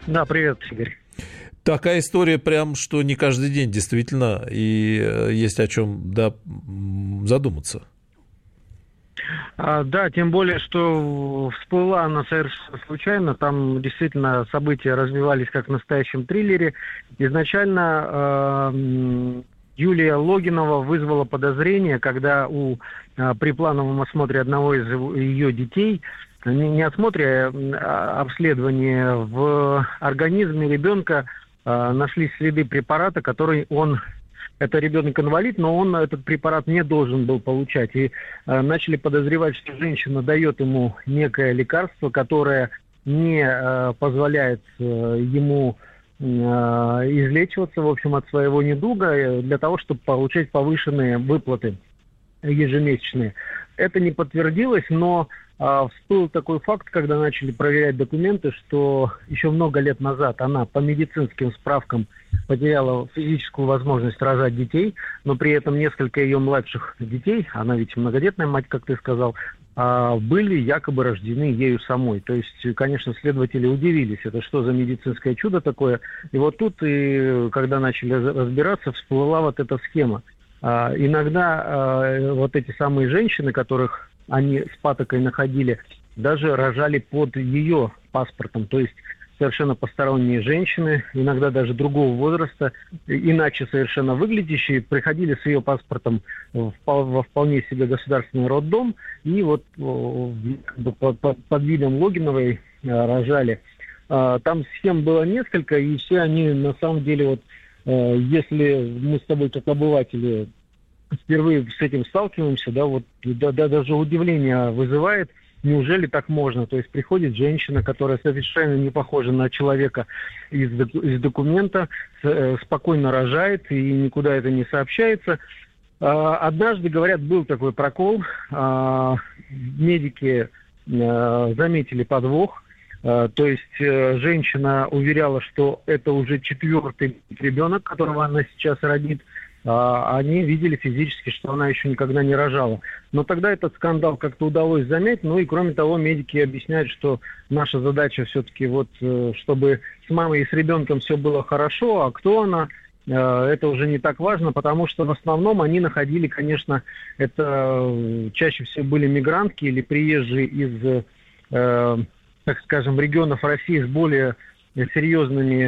Да, привет, Игорь. Такая история прям, что не каждый день действительно, и есть о чем, да, задуматься. Да, тем более, что всплыла она совершенно случайно. Там действительно события развивались как в настоящем триллере. Изначально Юлия Логинова вызвала подозрение, когда при плановом осмотре одного из ее детей, не осмотре, а обследовании, в организме ребенка нашли следы препарата, который это ребенок-инвалид, но он этот препарат не должен был получать. И начали подозревать, что женщина дает ему некое лекарство, которое не позволяет ему излечиваться, в общем, от своего недуга, для того, чтобы получать повышенные выплаты ежемесячные. Это не подтвердилось, но всплыл такой факт, когда начали проверять документы, что еще много лет назад она по медицинским справкам потеряла физическую возможность рожать детей, но при этом несколько ее младших детей, она ведь многодетная мать, как ты сказал, были якобы рождены ею самой. То есть, конечно, следователи удивились, это что за медицинское чудо такое. И вот тут, когда начали разбираться, всплыла вот эта схема. Иногда вот эти самые женщины, которых они с патокой находили, даже рожали под ее паспортом, то есть совершенно посторонние женщины, иногда даже другого возраста, иначе совершенно выглядящие, приходили с ее паспортом во вполне себе государственный роддом и вот под видом Логиновой рожали. Там схем было несколько, и все они на самом деле, вот если мы с тобой как обыватели впервые с этим сталкиваемся, даже удивление вызывает, неужели так можно? То есть приходит женщина, которая совершенно не похожа на человека из документа, спокойно рожает и никуда это не сообщается. Однажды, говорят, был такой прокол, медики заметили подвох, то есть женщина уверяла, что это уже 4-й ребенок, которого она сейчас родит. Они видели физически, что она еще никогда не рожала. Но тогда этот скандал как-то удалось замять. Ну и кроме того, медики объясняют, что наша задача все-таки чтобы с мамой и с ребенком все было хорошо, а кто она, это уже не так важно, потому что в основном они находили, конечно, это чаще всего были мигрантки или приезжие из, так скажем, регионов России с более серьезными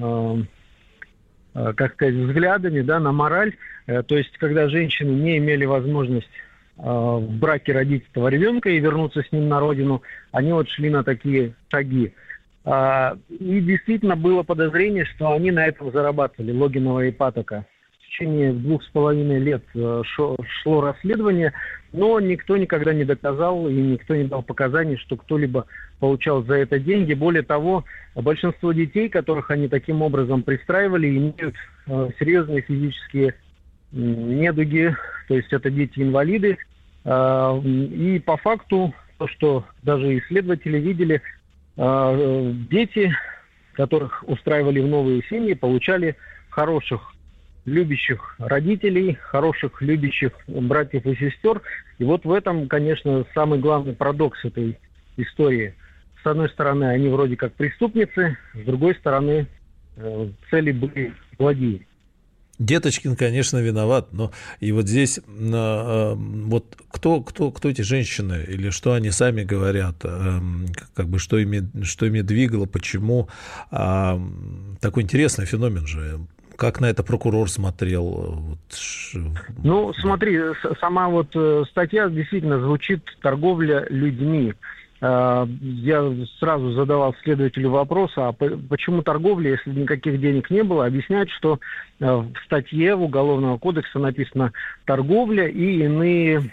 взглядами, на мораль. То есть, когда женщины не имели возможность в браке родить этого ребенка и вернуться с ним на родину, они шли на такие шаги. И действительно было подозрение, что они на этом зарабатывали, Логинова и Патока. В течение 2,5 лет шло расследование, но никто никогда не доказал и никто не дал показаний, что кто-либо получал за это деньги. Более того, большинство детей, которых они таким образом пристраивали, имеют серьезные физические недуги, то есть это дети-инвалиды. И по факту, то, что даже исследователи видели, дети, которых устраивали в новые семьи, получали хороших, любящих родителей, хороших, любящих братьев и сестер. И вот в этом, конечно, самый главный парадокс этой истории. С одной стороны, они вроде как преступницы, с другой стороны, цели были благие. Деточкин, конечно, виноват, но и вот здесь вот кто эти женщины или что они сами говорят, что ими двигало, почему такой интересный феномен же. Как на это прокурор смотрел? Ну, смотри, сама статья действительно звучит «торговля людьми». Я сразу задавал следователю вопрос, а почему торговля, если никаких денег не было? Объясняют, что в статье Уголовного кодекса написано «торговля и иные,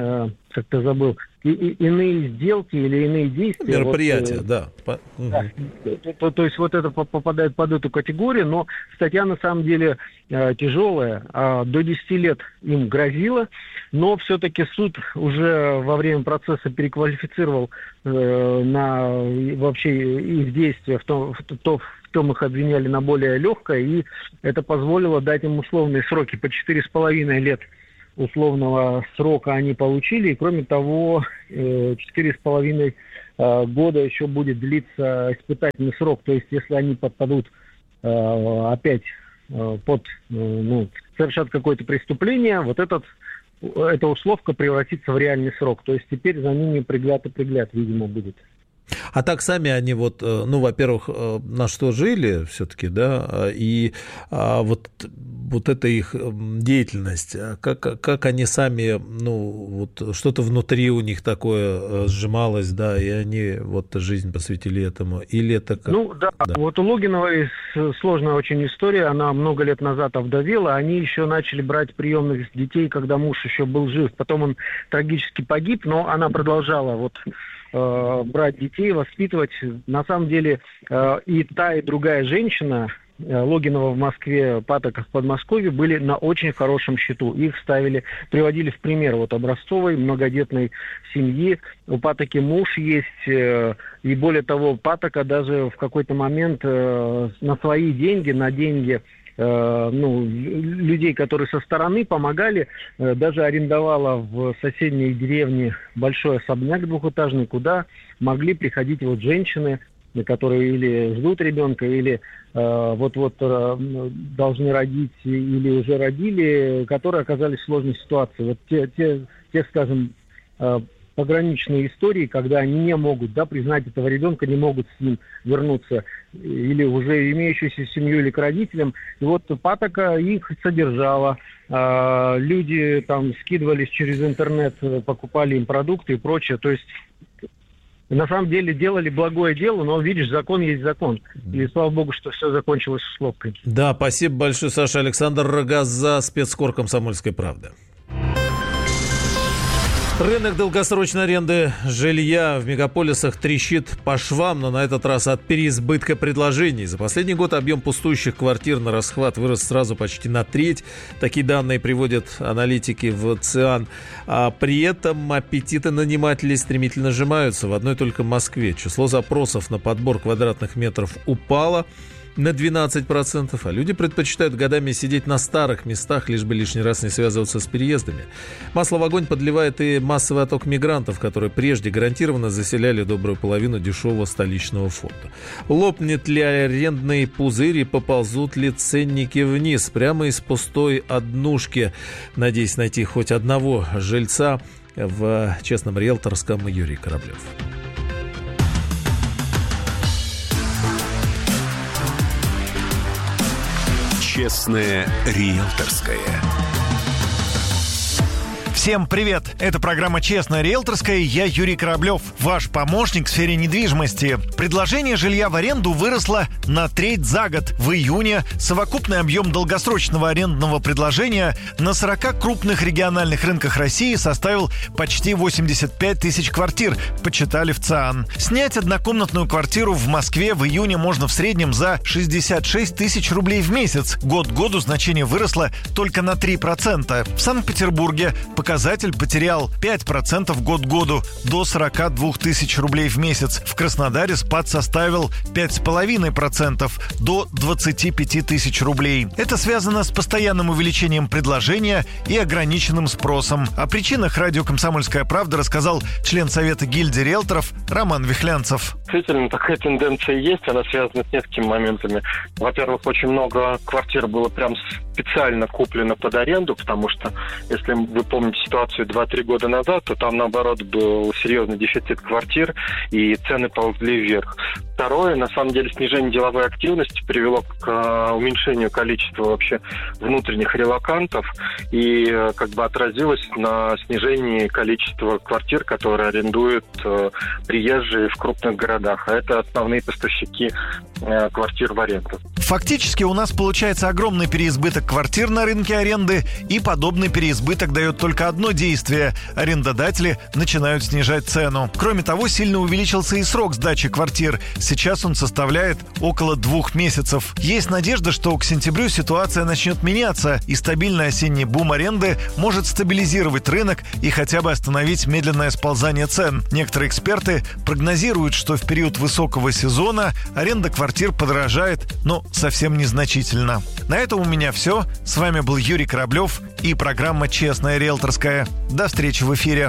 иные сделки или иные действия». Мероприятия, да. То есть это попадает под эту категорию, но статья на самом деле тяжелая. До 10 лет им грозило, но все-таки суд уже во время процесса переквалифицировал вообще их действия в том их обвиняли на более легкое, и это позволило дать им условные сроки по 4,5 лет условного срока они получили. И кроме того, 4,5 года еще будет длиться испытательный срок. То есть если они подпадут опять совершат какое-то преступление, эта условка превратится в реальный срок. То есть теперь за ними пригляд, видимо, будет. А так сами они во-первых, на что жили все-таки, да, и вот эта их деятельность, как они сами, что-то внутри у них такое сжималось, да, и они жизнь посвятили этому, или это как? Да. Вот у Логиновой сложная очень история, она много лет назад овдовела, они еще начали брать приемных детей, когда муж еще был жив, потом он трагически погиб, но она продолжала брать детей, воспитывать. На самом деле и та, и другая женщина, Логинова в Москве, Патока в Подмосковье, были на очень хорошем счету. Их приводили в пример образцовой многодетной семьи. У Патоки муж есть, и более того, Патока даже в какой-то момент на свои деньги, на деньги людей, которые со стороны помогали, даже арендовала в соседней деревне большой особняк двухэтажный, куда могли приходить женщины, которые или ждут ребенка, или должны родить, или уже родили, которые оказались в сложной ситуации. Те, скажем, пограничные истории, когда они не могут признать этого ребенка, не могут с ним вернуться, или уже имеющуюся семью, или к родителям. И Патока их содержала. Люди скидывались через интернет, покупали им продукты и прочее. То есть, на самом деле, делали благое дело, но, видишь, закон есть закон. И слава богу, что все закончилось условкой. Да, спасибо большое, Саша. Александр Рогоза, спецкор «Комсомольской правды». Рынок долгосрочной аренды жилья в мегаполисах трещит по швам, но на этот раз от переизбытка предложений. За последний год объем пустующих квартир на расхват вырос сразу почти на треть. Такие данные приводят аналитики в ЦИАН. А при этом аппетиты нанимателей стремительно сжимаются. В одной только Москве число запросов на подбор квадратных метров упало на 12%, а люди предпочитают годами сидеть на старых местах, лишь бы лишний раз не связываться с переездами. Масло в огонь подливает и массовый отток мигрантов, которые прежде гарантированно заселяли добрую половину дешевого столичного фонда. Лопнет ли арендный пузырь и поползут ли ценники вниз? Прямо из пустой однушки, надеясь найти хоть одного жильца, в «Честном риэлторском» Юрий Кораблев. Честное риэлторское. Всем привет! Это программа «Честная риэлторская». Я Юрий Кораблев, ваш помощник в сфере недвижимости. Предложение жилья в аренду выросло на треть за год. В июне совокупный объем долгосрочного арендного предложения на 40 крупных региональных рынках России составил почти 85 тысяч квартир, подсчитали в ЦИАН. Снять однокомнатную квартиру в Москве в июне можно в среднем за 66 тысяч рублей в месяц. Год к году значение выросло только на 3%. В Санкт-Петербурге показатель потерял 5% год к году, до 42 тысяч рублей в месяц. В Краснодаре спад составил 5,5%, до 25 тысяч рублей. Это связано с постоянным увеличением предложения и ограниченным спросом. О причинах радио «Комсомольская правда» рассказал член Совета гильдии риэлторов Роман Вихлянцев. Действительно, такая тенденция есть, она связана с несколькими моментами. Во-первых, очень много квартир было прям специально куплено под аренду, потому что, если вы помните ситуацию 2-3 года назад, то там, наоборот, был серьезный дефицит квартир, и цены ползли вверх. Второе, на самом деле, снижение деловой активности привело к уменьшению количества вообще внутренних релокантов и отразилось на снижении количества квартир, которые арендуют приезжие в крупных городах. А это основные поставщики квартир в аренду. Фактически у нас получается огромный переизбыток квартир на рынке аренды, и подобный переизбыток дает только одно действие – арендодатели начинают снижать цену. Кроме того, сильно увеличился и срок сдачи квартир. Сейчас он составляет около 2 месяцев. Есть надежда, что к сентябрю ситуация начнет меняться, и стабильный осенний бум аренды может стабилизировать рынок и хотя бы остановить медленное сползание цен. Некоторые эксперты прогнозируют, что в период высокого сезона аренда квартир подорожает, но с совсем незначительно. На этом у меня все. С вами был Юрий Кораблев и программа «Честная риэлторская». До встречи в эфире.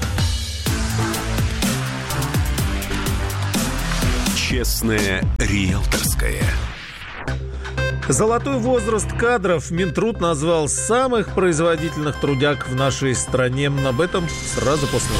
«Честная риэлторская». Золотой возраст кадров Минтруд назвал самых производительных трудяг в нашей стране. Об этом сразу после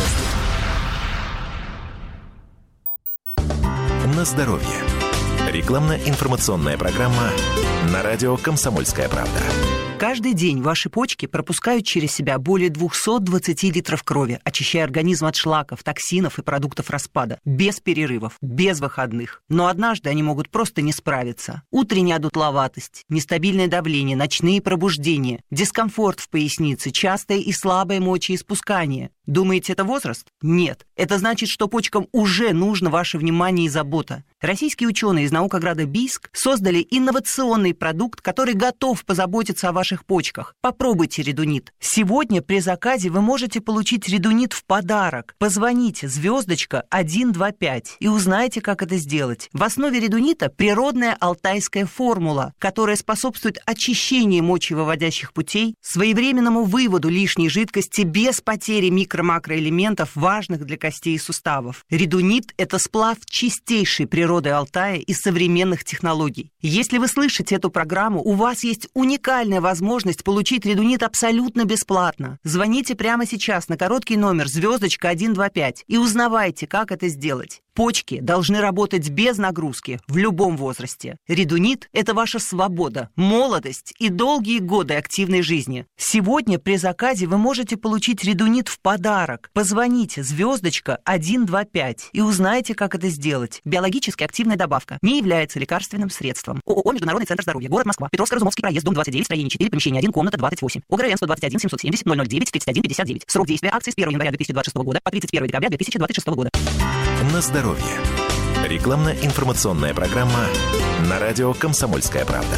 новостей. На здоровье. Рекламно-информационная программа на радио «Комсомольская правда». Каждый день ваши почки пропускают через себя более 220 литров крови, очищая организм от шлаков, токсинов и продуктов распада. Без перерывов, без выходных. Но однажды они могут просто не справиться. Утренняя одутловатость, нестабильное давление, ночные пробуждения, дискомфорт в пояснице, частое и слабое мочеиспускание. Думаете, это возраст? Нет. Это значит, что почкам уже нужно ваше внимание и забота. Российские ученые из наукограда Бийск создали инновационный продукт, который готов позаботиться о ваших почках. Попробуйте редунит. Сегодня при заказе вы можете получить редунит в подарок. Позвоните *125 и узнайте, как это сделать. В основе редунита природная алтайская формула, которая способствует очищению мочевыводящих путей, своевременному выводу лишней жидкости без потери микро-макроэлементов, важных для костей и суставов. Редунит – это сплав чистейшей природы Алтая и современных технологий. Если вы слышите эту программу, у вас есть уникальная возможность получить редунит абсолютно бесплатно. Звоните прямо сейчас на короткий номер *125 и узнавайте, как это сделать. Почки должны работать без нагрузки в любом возрасте. Редунит – это ваша свобода, молодость и долгие годы активной жизни. Сегодня при заказе вы можете получить редунит в подарок. Позвоните *125 и узнайте, как это сделать. Биологически активная добавка. Не является лекарственным средством. ООО «Международный центр здоровья», город Москва, Петровско-Разумовский проезд, дом 29, строение 4, помещение 1, комната 28. ОГРН 121 770 009 31 59. Срок действия акции с 1 января 2026 года по 31 декабря 2026 года. На здоровье. Рекламно-информационная программа на радио «Комсомольская правда».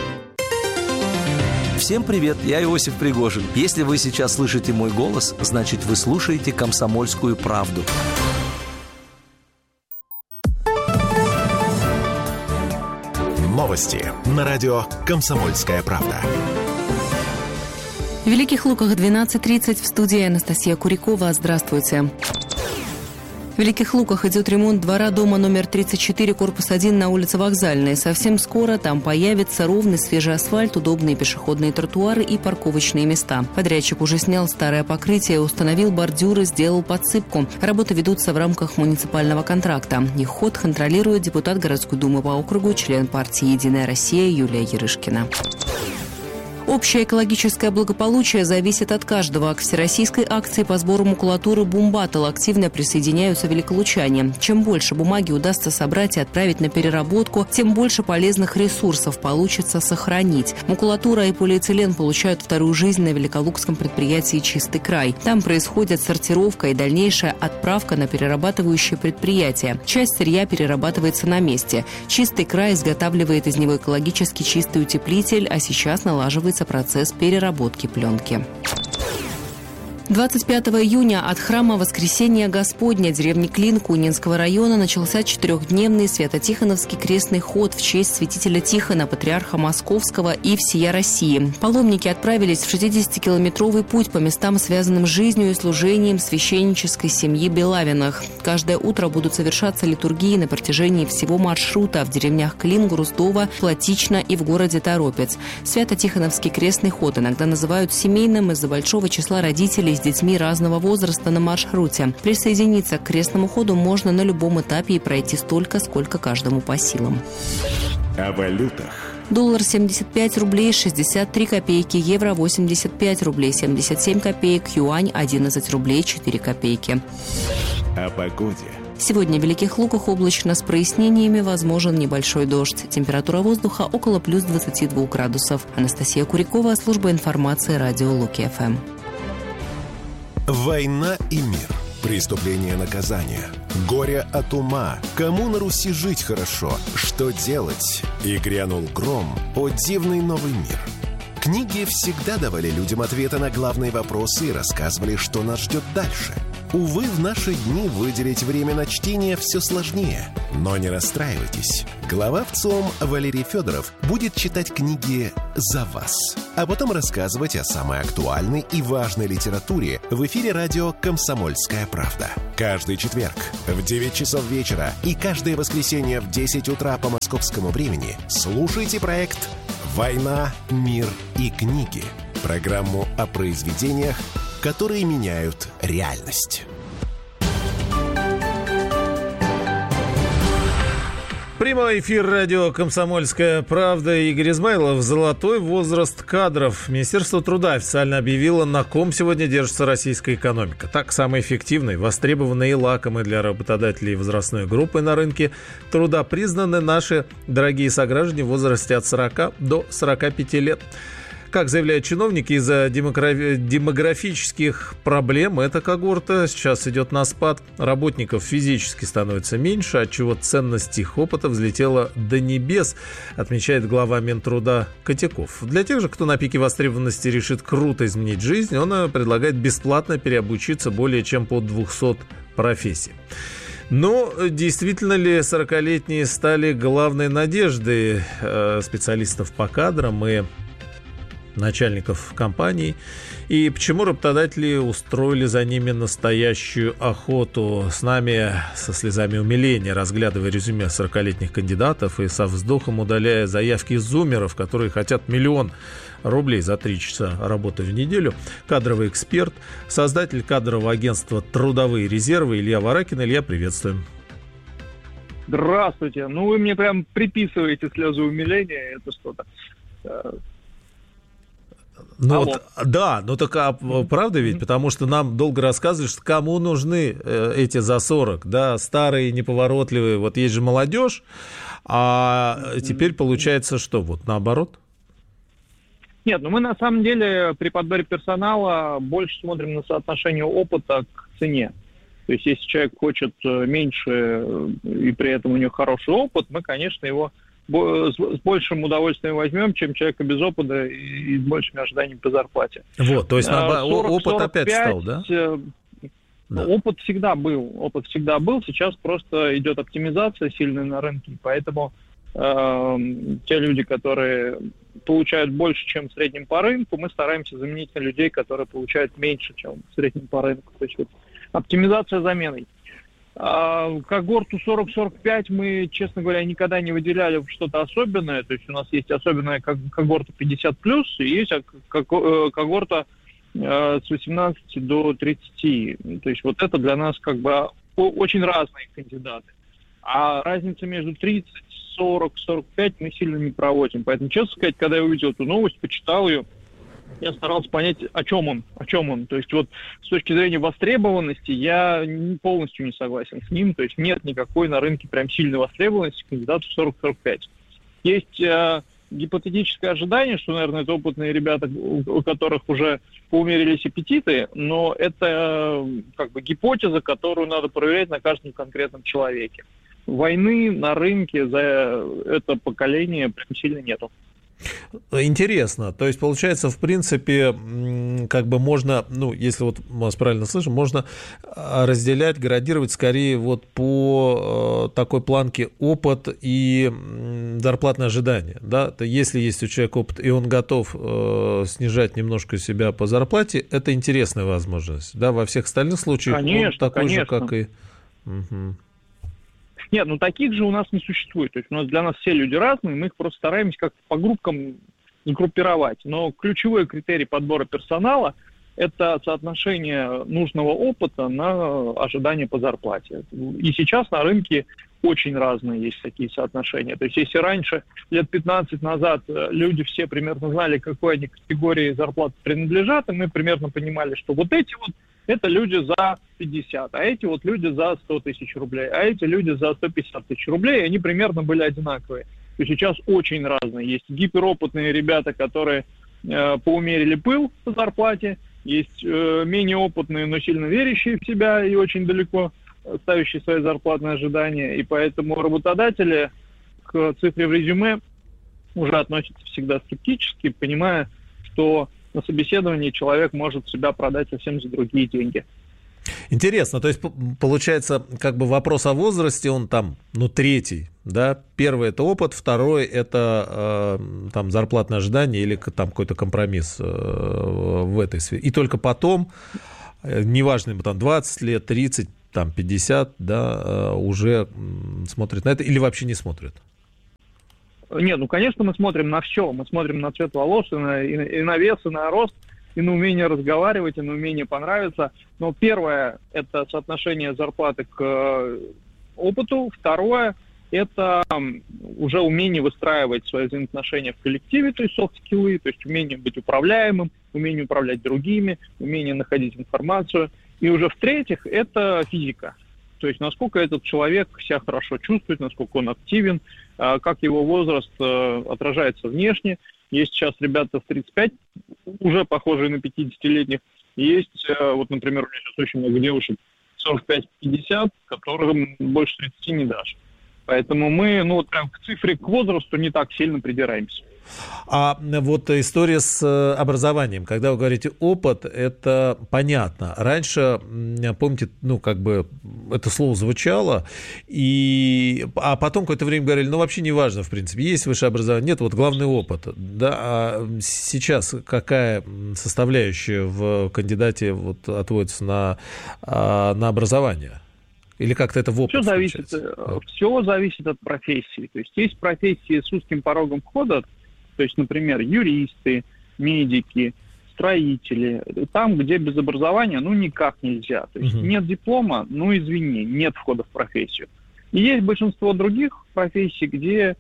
Всем привет, я Иосиф Пригожин. Если вы сейчас слышите мой голос, значит, вы слушаете «Комсомольскую правду». Новости на радио «Комсомольская правда». В Великих Луках 12:30 в студии Анастасия Курякова. Здравствуйте. В Великих Луках идет ремонт двора дома номер 34, корпус 1 на улице Вокзальной. Совсем скоро там появится ровный свежий асфальт, удобные пешеходные тротуары и парковочные места. Подрядчик уже снял старое покрытие, установил бордюры, сделал подсыпку. Работы ведутся в рамках муниципального контракта. Их ход контролирует депутат городской думы по округу, член партии «Единая Россия» Юлия Ярышкина. Общее экологическое благополучие зависит от каждого. К всероссийской акции по сбору макулатуры «Бумбаттл» активно присоединяются великолучане. Чем больше бумаги удастся собрать и отправить на переработку, тем больше полезных ресурсов получится сохранить. Макулатура и полиэтилен получают вторую жизнь на великолукском предприятии «Чистый край». Там происходит сортировка и дальнейшая отправка на перерабатывающее предприятие. Часть сырья перерабатывается на месте. «Чистый край» изготавливает из него экологически чистый утеплитель, а сейчас налаживается процесс переработки пленки. 25 июня от храма Воскресения Господня деревни Клин Кунинского района начался 4-дневный Свято-Тихоновский крестный ход в честь святителя Тихона, патриарха Московского и всея России. Паломники отправились в 60-километровый путь по местам, связанным с жизнью и служением священнической семьи Белавиных. Каждое утро будут совершаться литургии на протяжении всего маршрута в деревнях Клин, Груздово, Платично и в городе Торопец. Свято-Тихоновский крестный ход иногда называют семейным из-за большого числа родителей с детьми разного возраста на маршруте. Присоединиться к крестному ходу можно на любом этапе и пройти столько, сколько каждому по силам. О валютах. Доллар 75 рублей 63 копейки, евро 85 рублей 77 копеек, юань 11 рублей 4 копейки. О погоде. Сегодня в Великих Луках облачно с прояснениями, возможен небольшой дождь. Температура воздуха около плюс 22 градусов. Анастасия Курякова, служба информации, радио Луки-ФМ. Война и мир. Преступление, наказание. Горе от ума. Кому на Руси жить хорошо? Что делать? И грянул гром. О, дивный новый мир. Книги всегда давали людям ответы на главные вопросы и рассказывали, что нас ждет дальше. Увы, в наши дни выделить время на чтение все сложнее. Но не расстраивайтесь. Глава ВЦИОМ Валерий Федоров будет читать книги за вас, а потом рассказывать о самой актуальной и важной литературе в эфире радио «Комсомольская правда». Каждый четверг в 9 часов вечера и каждое воскресенье в 10 утра по московскому времени слушайте проект «Война, мир и книги». Программу о произведениях, которые меняют реальность. Прямой эфир радио «Комсомольская правда». Игорь Измайлов. Золотой возраст кадров. Министерство труда официально объявило, на ком сегодня держится российская экономика. Так, самой эффективной, востребованной и лакомой для работодателей возрастной группы на рынке труда признаны наши дорогие сограждане в возрасте от 40 до 45 лет. Как заявляют чиновники, из-за демографических проблем эта когорта сейчас идет на спад. Работников физически становится меньше, отчего ценность их опыта взлетела до небес, отмечает глава Минтруда Котяков. Для тех же, кто на пике востребованности решит круто изменить жизнь, он предлагает бесплатно переобучиться более чем по 200 профессий. Но действительно ли 40-летние стали главной надеждой специалистов по кадрам и начальников компаний, и почему работодатели устроили за ними настоящую охоту? С нами со слезами умиления, разглядывая резюме 40-летних кандидатов и со вздохом удаляя заявки зумеров, которые хотят 1 000 000 рублей за 3 часа работы в неделю, кадровый эксперт, создатель кадрового агентства «Трудовые резервы» Илья Варакин. Илья, приветствуем. Здравствуйте. Ну, вы мне прям приписываете слезы умиления, это что-то. Ну, вот, да, ну так правда ведь, потому что нам долго рассказывали, что кому нужны эти за 40, да, старые, неповоротливые, вот есть же молодежь, а теперь получается что, вот наоборот? Нет, ну мы на самом деле при подборе персонала больше смотрим на соотношение опыта к цене. То есть если человек хочет меньше и при этом у него хороший опыт, мы, конечно, его с большим удовольствием возьмем, чем человека без опыта и с большими ожиданиями по зарплате. Вот, то есть опыт опять стал, да? Да. Опыт всегда был. Сейчас просто идет оптимизация сильная на рынке, поэтому те люди, которые получают больше, чем в среднем по рынку, мы стараемся заменить на людей, которые получают меньше, чем в среднем по рынку. То есть вот, оптимизация заменой. Когорту 40-45 мы, честно говоря, никогда не выделяли в что-то особенное. То есть у нас есть особенная когорта 50+, и есть когорта с 18 до 30. То есть вот это для нас как бы очень разные кандидаты. А разница между 30, 40, 45 мы сильно не проводим. Поэтому, честно сказать, когда я увидел эту новость, почитал ее, я старался понять, о чем он. То есть вот с точки зрения востребованности я полностью не согласен с ним. То есть нет никакой на рынке прям сильной востребованности кандидатов 40-45. Есть гипотетическое ожидание, что, наверное, это опытные ребята, у которых уже поумерились аппетиты, но это как бы гипотеза, которую надо проверять на каждом конкретном человеке. Войны на рынке за это поколение прям сильно нету. Интересно. То есть, получается, в принципе, как бы можно, ну, если вот мы вас правильно слышим, можно разделять, градировать скорее вот по такой планке опыт и зарплатное ожидание, да? То если есть у человека опыт, и он готов снижать немножко себя по зарплате, это интересная возможность, да? Во всех остальных случаях он такой же, как и... Угу. Нет, ну таких же у нас не существует. То есть у нас для нас все люди разные, мы их просто стараемся как-то по группкам сгруппировать. Но ключевой критерий подбора персонала – это соотношение нужного опыта на ожидание по зарплате. И сейчас на рынке очень разные есть такие соотношения. То есть если раньше, лет 15 назад, люди все примерно знали, к какой они категории зарплат принадлежат, и мы примерно понимали, что вот эти вот это люди за 50, а эти вот люди за 100 тысяч рублей, а эти люди за 150 тысяч рублей, и они примерно были одинаковые. То есть сейчас очень разные. Есть гиперопытные ребята, которые поумерили пыл по зарплате, есть менее опытные, но сильно верящие в себя и очень далеко ставящие свои зарплатные ожидания. И поэтому работодатели к цифре в резюме уже относятся всегда скептически, понимая, что на собеседовании человек может себя продать совсем за другие деньги. Интересно, то есть получается, как бы вопрос о возрасте, он там, третий, да? Первый – это опыт, второй – это там зарплатное ожидание или там какой-то компромисс в этой сфере. И только потом, неважно, там 20 лет, 30, там 50, да, уже смотрят на это или вообще не смотрят? Нет, конечно, мы смотрим на все. Мы смотрим на цвет волос, и на вес, и на рост, и на умение разговаривать, и на умение понравиться. Но первое – это соотношение зарплаты к опыту. Второе – это уже умение выстраивать свои взаимоотношения в коллективе, то есть софт-скиллы, то есть умение быть управляемым, умение управлять другими, умение находить информацию. И уже в-третьих – это физика. То есть насколько этот человек себя хорошо чувствует, насколько он активен, как его возраст отражается внешне. Есть сейчас ребята в 35, уже похожие на 50-летних. Есть, вот, например, у меня сейчас очень много девушек 45-50, которым больше 30 не дашь. Поэтому мы, прям к цифре, к возрасту не так сильно придираемся. А вот история с образованием. Когда вы говорите опыт, это понятно. Раньше, помните, это слово звучало, а потом какое-то время говорили, вообще не важно, в принципе, есть высшее образование, нет, вот главный опыт. Да? А сейчас какая составляющая в кандидате отводится на образование? Или как-то это в опыт? Все зависит от профессии. То есть профессии с узким порогом входа, то есть, например, юристы, медики, строители, там, где без образования, никак нельзя. То есть нет диплома, извини, нет входа в профессию. И есть большинство других профессий, где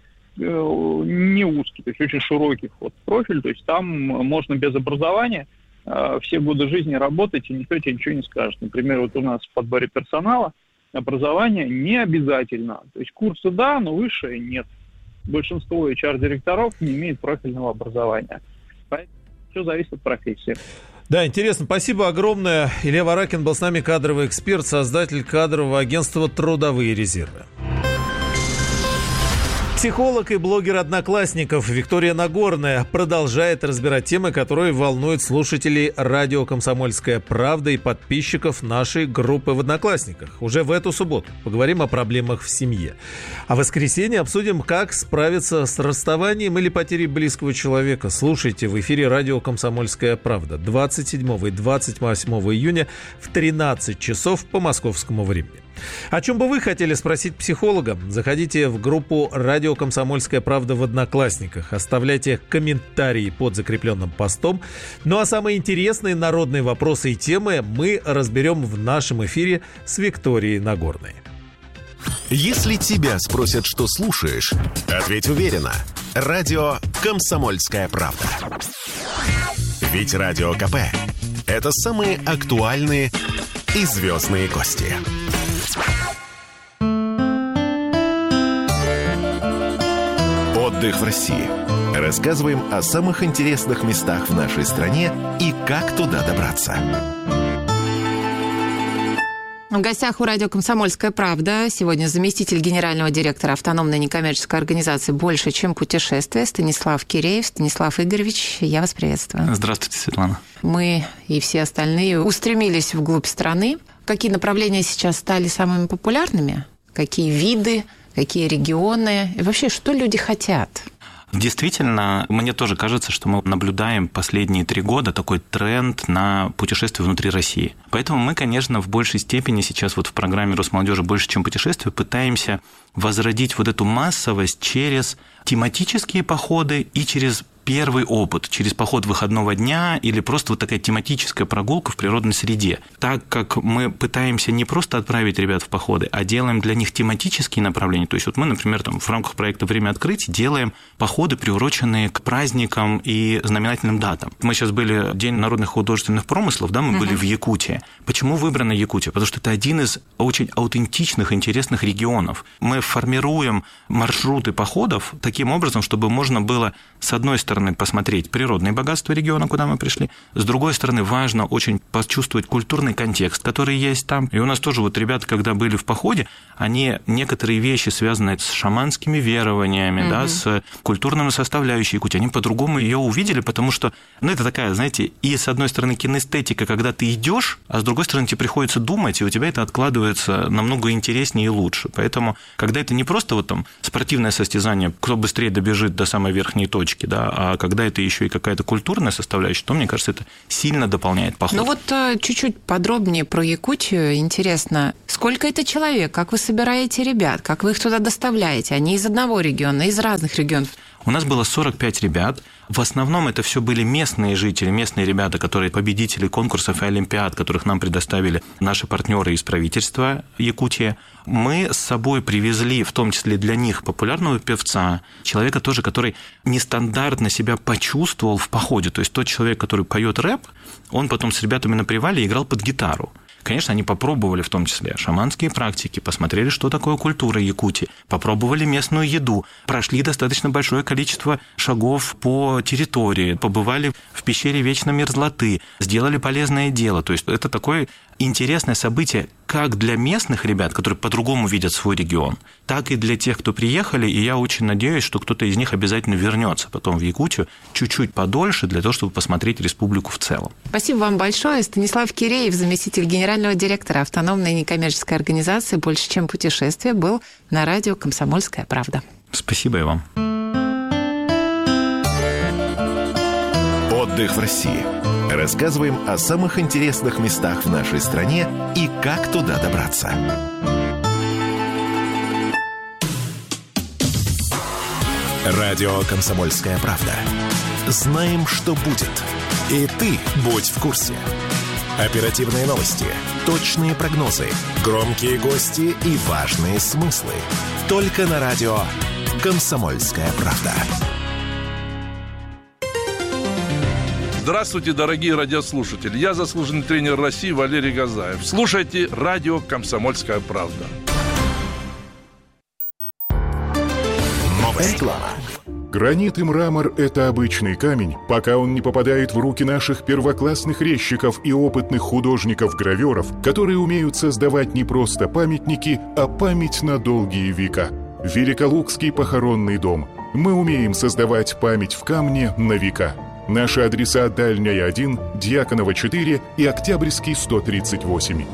не узкий, то есть очень широкий вход в профиль, то есть там можно без образования все годы жизни работать, и никто тебе ничего не скажет. Например, вот у нас в подборе персонала образование не обязательно. То есть курсы да, но высшее нет. Большинство HR-директоров не имеет профильного образования. Поэтому все зависит от профессии. Да, интересно. Спасибо огромное. Илья Варакин был с нами, кадровый эксперт, создатель кадрового агентства «Трудовые резервы». Психолог и блогер «Одноклассников» Виктория Нагорная продолжает разбирать темы, которые волнуют слушателей радио «Комсомольская правда» и подписчиков нашей группы в «Одноклассниках». Уже в эту субботу поговорим о проблемах в семье. А в воскресенье обсудим, как справиться с расставанием или потерей близкого человека. Слушайте в эфире радио «Комсомольская правда» 27 и 28 июня в 13 часов по московскому времени. О чем бы вы хотели спросить психолога? Заходите в группу «Радио Комсомольская правда» в «Одноклассниках». Оставляйте комментарии под закрепленным постом. Ну а самые интересные народные вопросы и темы мы разберем в нашем эфире с Викторией Нагорной. Если тебя спросят, что слушаешь, ответь уверенно. Радио «Комсомольская правда». Ведь Радио КП – это самые актуальные и звездные гости. Отдых в России. Рассказываем о самых интересных местах в нашей стране и как туда добраться. В гостях у радио «Комсомольская правда» сегодня заместитель генерального директора автономной некоммерческой организации «Больше, чем путешествие» Станислав Киреев. Станислав Игоревич, я вас приветствую. Здравствуйте, Светлана. Мы и все остальные устремились вглубь страны. Какие направления сейчас стали самыми популярными? Какие виды, какие регионы? И вообще, что люди хотят? Действительно, мне тоже кажется, что мы наблюдаем последние 3 года такой тренд на путешествия внутри России. Поэтому мы, конечно, в большей степени сейчас вот в программе Росмолодежи «Больше, чем путешествие» пытаемся возродить вот эту массовость через тематические походы и через первый опыт, через поход выходного дня или просто вот такая тематическая прогулка в природной среде. Так как мы пытаемся не просто отправить ребят в походы, а делаем для них тематические направления. То есть вот мы, например, в рамках проекта «Время открытий» делаем походы, приуроченные к праздникам и знаменательным датам. Мы сейчас были День народных художественных промыслов, да, мы были в Якутии. Почему выбрана Якутия? Потому что это один из очень аутентичных, интересных регионов. Мы формируем маршруты походов таким образом, чтобы можно было, с одной стороны, стороны, посмотреть природные богатства региона, куда мы пришли. С другой стороны, важно очень почувствовать культурный контекст, который есть там. И у нас тоже вот ребята, когда были в походе, они некоторые вещи, связанные с шаманскими верованиями, да, с культурной составляющей Якутии, они по-другому ее увидели, потому что, это такая, знаете, и с одной стороны кинестетика, когда ты идешь, а с другой стороны тебе приходится думать, и у тебя это откладывается намного интереснее и лучше. Поэтому, когда это не просто вот там спортивное состязание, кто быстрее добежит до самой верхней точки, да, а когда это еще и какая-то культурная составляющая, то, мне кажется, это сильно дополняет поход. Ну вот чуть-чуть подробнее про Якутию. Интересно, сколько это человек, как вы собираете ребят, как вы их туда доставляете? Они из одного региона, из разных регионов? У нас было 45 ребят. В основном это все были местные жители, местные ребята, которые победители конкурсов и олимпиад, которых нам предоставили наши партнеры из правительства Якутии. Мы с собой привезли, в том числе для них, популярного певца, человека тоже, который нестандартно себя почувствовал в походе. То есть тот человек, который поет рэп, он потом с ребятами на привале играл под гитару. Конечно, они попробовали в том числе шаманские практики, посмотрели, что такое культура Якутии, попробовали местную еду, прошли достаточно большое количество шагов по территории, побывали в пещере Вечной Мерзлоты, сделали полезное дело. То есть это такое интересное событие как для местных ребят, которые по-другому видят свой регион, так и для тех, кто приехали, и я очень надеюсь, что кто-то из них обязательно вернется потом в Якутию чуть-чуть подольше для того, чтобы посмотреть республику в целом. Спасибо вам большое. Станислав Киреев, заместитель генерального директора автономной некоммерческой организации «Больше, чем путешествие», был на радио «Комсомольская правда». Спасибо и вам. Отдых в России. Рассказываем о самых интересных местах в нашей стране и как туда добраться. Радио «Комсомольская правда». Знаем, что будет. И ты будь в курсе. Оперативные новости, точные прогнозы, громкие гости и важные смыслы. Только на радио «Комсомольская правда». Здравствуйте, дорогие радиослушатели. Я заслуженный тренер России Валерий Газаев. Слушайте радио «Комсомольская правда». Реклама. Гранит и мрамор – это обычный камень, пока он не попадает в руки наших первоклассных резчиков и опытных художников-гравёров, которые умеют создавать не просто памятники, а память на долгие века. Великолукский похоронный дом. Мы умеем создавать память в камне на века. Наши адреса: Дальняя 1, Дьяконова 4 и Октябрьский 138.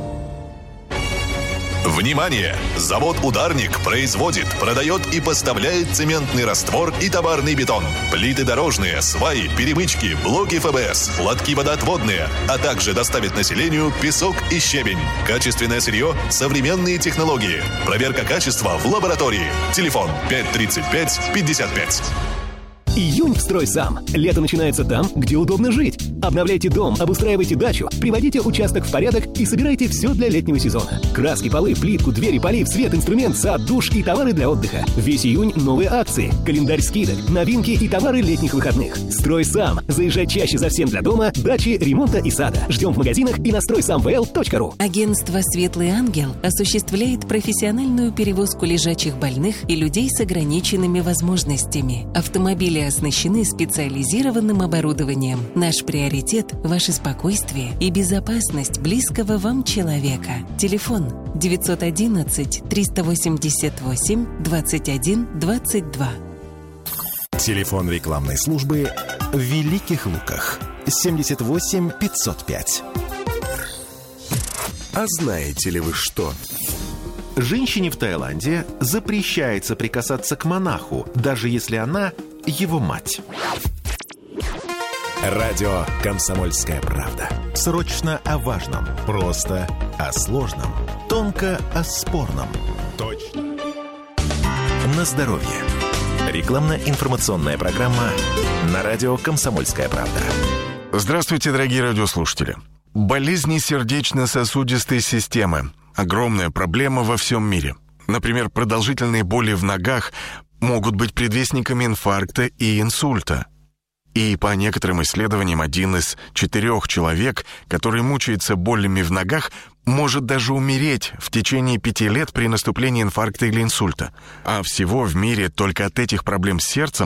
Внимание! Завод «Ударник» производит, продает и поставляет цементный раствор и товарный бетон, плиты дорожные, сваи, перемычки, блоки ФБС, лотки водоотводные, а также доставит населению песок и щебень. Качественное сырье, современные технологии. Проверка качества в лаборатории. Телефон 535-55. Июнь в «Стройсам». Лето начинается там, где удобно жить. Обновляйте дом, обустраивайте дачу, приводите участок в порядок и собирайте все для летнего сезона. Краски, полы, плитку, двери, полив, свет, инструмент, сад, душ и товары для отдыха. Весь июнь новые акции, календарь скидок, новинки и товары летних выходных. «Стройсам». Заезжай чаще за всем для дома, дачи, ремонта и сада. Ждем в магазинах и на стройсамвл.ру. Агентство «Светлый ангел» осуществляет профессиональную перевозку лежачих больных и людей с ограниченными возможностями. Автомобили оснащены специализированным оборудованием. Наш приоритет – ваше спокойствие и безопасность близкого вам человека. Телефон 911-388-21-22. Телефон рекламной службы в Великих Луках 78 505. А знаете ли вы что? Женщине в Таиланде запрещается прикасаться к монаху, даже если она его мать. Радио «Комсомольская правда». Срочно о важном, просто о сложном, тонко о спорном. Точно. На здоровье. Рекламно-информационная программа на радио «Комсомольская правда». Здравствуйте, дорогие радиослушатели. Болезни сердечно-сосудистой системы – огромная проблема во всем мире. Например, продолжительные боли в ногах могут быть предвестниками инфаркта и инсульта. И по некоторым исследованиям 1 из 4 человек, который мучается болями в ногах, может даже умереть в течение 5 лет при наступлении инфаркта или инсульта. А всего в мире только от этих проблем с сердцем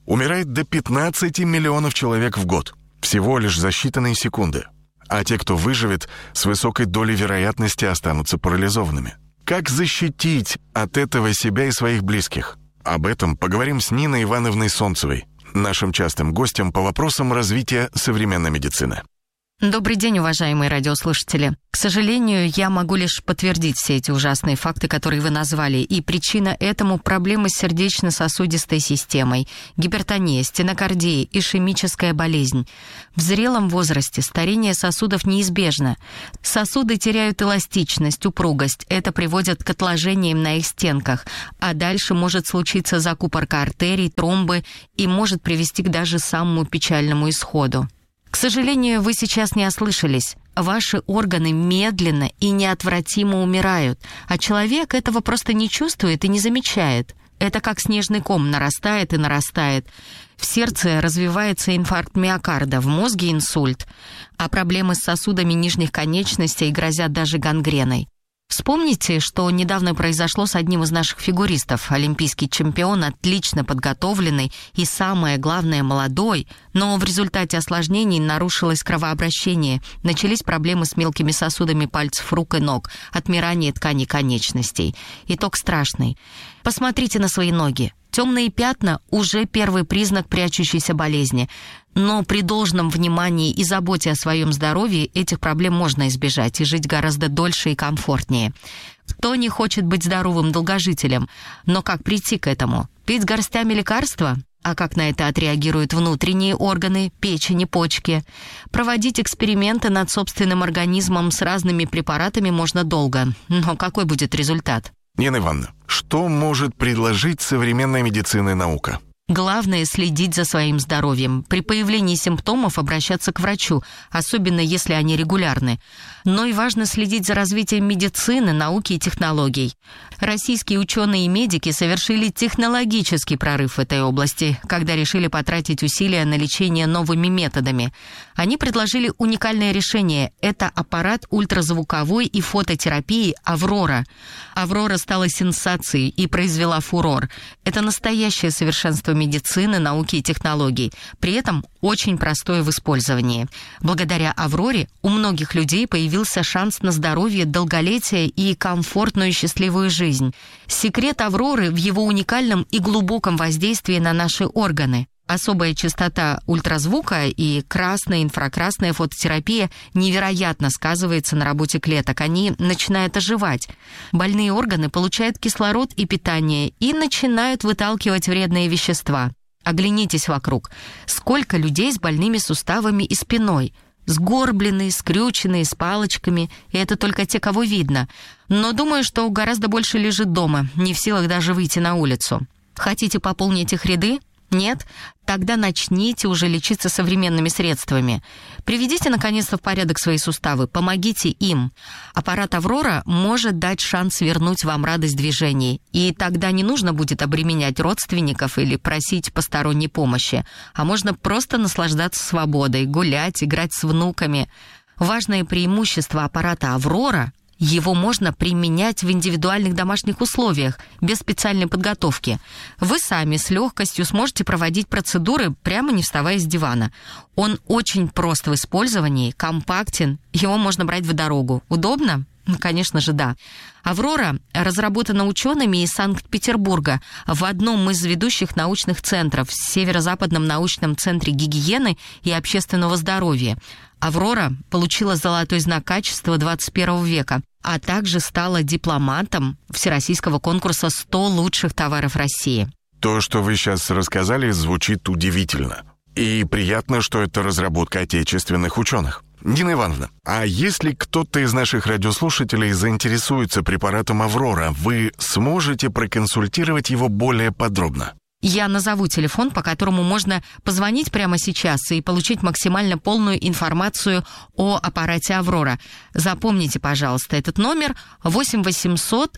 Умирает до 15 миллионов человек в год. Всего лишь за считанные секунды. А те, кто выживет, с высокой долей вероятности останутся парализованными. Как защитить от этого себя и своих близких? Об этом поговорим с Ниной Ивановной Солнцевой, нашим частым гостем по вопросам развития современной медицины. Добрый день, уважаемые радиослушатели. К сожалению, я могу лишь подтвердить все эти ужасные факты, которые вы назвали, и причина этому – проблемы с сердечно-сосудистой системой, гипертония, стенокардия, ишемическая болезнь. В зрелом возрасте старение сосудов неизбежно. Сосуды теряют эластичность, упругость. Это приводит к отложениям на их стенках, а дальше может случиться закупорка артерий, тромбы и может привести к даже самому печальному исходу. К сожалению, вы сейчас не ослышались. Ваши органы медленно и неотвратимо умирают, а человек этого просто не чувствует и не замечает. Это как снежный ком нарастает и нарастает. В сердце развивается инфаркт миокарда, в мозге инсульт, а проблемы с сосудами нижних конечностей грозят даже гангреной. Вспомните, что недавно произошло с одним из наших фигуристов. Олимпийский чемпион, отлично подготовленный и, самое главное, молодой, но в результате осложнений нарушилось кровообращение, начались проблемы с мелкими сосудами пальцев рук и ног, отмирание тканей конечностей. Итог страшный. Посмотрите на свои ноги. Темные пятна – уже первый признак прячущейся болезни. Но при должном внимании и заботе о своем здоровье этих проблем можно избежать и жить гораздо дольше и комфортнее. Кто не хочет быть здоровым долгожителем? Но как прийти к этому? Пить горстями лекарства? А как на это отреагируют внутренние органы, печень и почки? Проводить эксперименты над собственным организмом с разными препаратами можно долго. Но какой будет результат? Нина Ивановна, что может предложить современная медицина и наука? Главное – следить за своим здоровьем. При появлении симптомов обращаться к врачу, особенно если они регулярны. Но и важно следить за развитием медицины, науки и технологий. Российские ученые и медики совершили технологический прорыв в этой области, когда решили потратить усилия на лечение новыми методами. Они предложили уникальное решение – это аппарат ультразвуковой и фототерапии «Аврора». «Аврора» стала сенсацией и произвела фурор. Это настоящее совершенство медицины, науки и технологий. При этом очень простое в использовании. Благодаря «Авроре» у многих людей появился шанс на здоровье, долголетие и комфортную и счастливую жизнь. Секрет «Авроры» в его уникальном и глубоком воздействии на наши органы. Особая частота ультразвука и красная, инфракрасная фототерапия невероятно сказывается на работе клеток. Они начинают оживать. Больные органы получают кислород и питание и начинают выталкивать вредные вещества. Оглянитесь вокруг. Сколько людей с больными суставами и спиной? Сгорбленные, скрюченные, с палочками. И это только те, кого видно. Но думаю, что гораздо больше лежит дома, не в силах даже выйти на улицу. Хотите пополнить их ряды? Нет? Тогда начните уже лечиться современными средствами. Приведите, наконец-то, в порядок свои суставы, помогите им. Аппарат «Аврора» может дать шанс вернуть вам радость движений, и тогда не нужно будет обременять родственников или просить посторонней помощи, а можно просто наслаждаться свободой, гулять, играть с внуками. Важное преимущество аппарата «Аврора» — его можно применять в индивидуальных домашних условиях, без специальной подготовки. Вы сами с легкостью сможете проводить процедуры, прямо не вставая с дивана. Он очень прост в использовании, компактен, его можно брать в дорогу. Удобно? Конечно же, да. «Аврора» разработана учеными из Санкт-Петербурга в одном из ведущих научных центров, в Северо-Западном научном центре гигиены и общественного здоровья. «Аврора» получила золотой знак качества 21 века, а также стала дипломантом всероссийского конкурса «100 лучших товаров России». То, что вы сейчас рассказали, звучит удивительно. И приятно, что это разработка отечественных ученых. Нина Ивановна, а если кто-то из наших радиослушателей заинтересуется препаратом «Аврора», вы сможете проконсультировать его более подробно? Я назову телефон, по которому можно позвонить прямо сейчас и получить максимально полную информацию о аппарате «Аврора». Запомните, пожалуйста, этот номер 8 800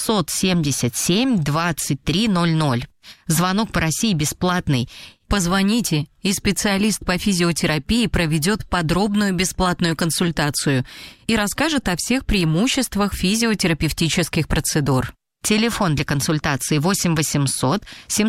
777 2300. Звонок по России бесплатный. Позвоните, и специалист по физиотерапии проведет подробную бесплатную консультацию и расскажет о всех преимуществах физиотерапевтических процедур. Телефон для консультации 8 800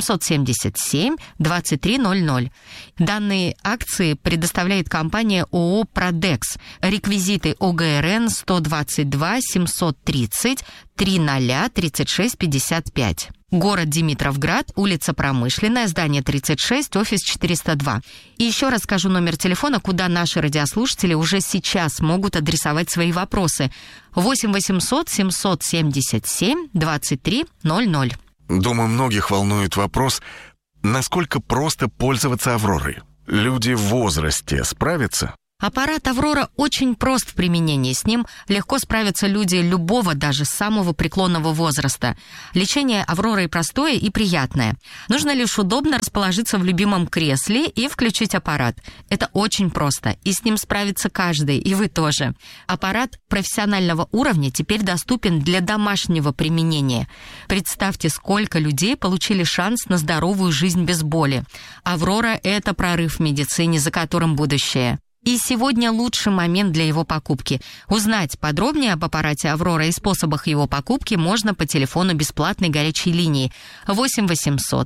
777 2300. Данные акции предоставляет компания ООО «Продекс». Реквизиты ОГРН 122 730 30 36 55. Город Димитровград, улица Промышленная, здание 36, офис 402. И еще раз скажу номер телефона, куда наши радиослушатели уже сейчас могут адресовать свои вопросы. 8 800 777 2300. Думаю, многих волнует вопрос, насколько просто пользоваться «Авророй». Люди в возрасте справятся? Аппарат «Аврора» очень прост в применении. С ним легко справятся люди любого, даже самого преклонного возраста. Лечение «Авророй» простое и приятное. Нужно лишь удобно расположиться в любимом кресле и включить аппарат. Это очень просто, и с ним справится каждый, и вы тоже. Аппарат профессионального уровня теперь доступен для домашнего применения. Представьте, сколько людей получили шанс на здоровую жизнь без боли. «Аврора» — это прорыв в медицине, за которым будущее. И сегодня лучший момент для его покупки. Узнать подробнее об аппарате «Аврора» и способах его покупки можно по телефону бесплатной горячей линии 8 800